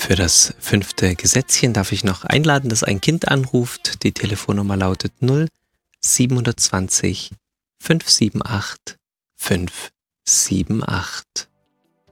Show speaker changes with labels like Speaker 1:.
Speaker 1: Für das 5. Gesetzchen darf ich noch einladen, dass ein Kind anruft. Die Telefonnummer lautet 0720 578 578.